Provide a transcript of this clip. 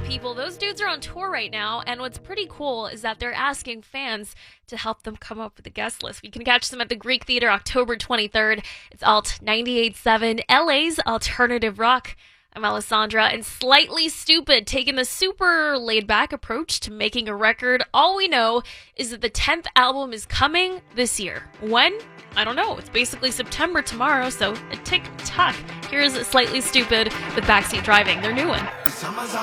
people. Those dudes are on tour right now, and what's pretty cool is that they're asking fans to help them come up with a guest list. We can catch them at the Greek Theater October 23rd. It's Alt 98.7, LA's alternative rock. I'm Alessandra, and Slightly Stoopid, taking the super laid-back approach to making a record. All we know is that the 10th album is coming this year. When? I don't know. It's basically September tomorrow, so a tick-tock. Here's Slightly Stoopid with Backseat Driving, their new one.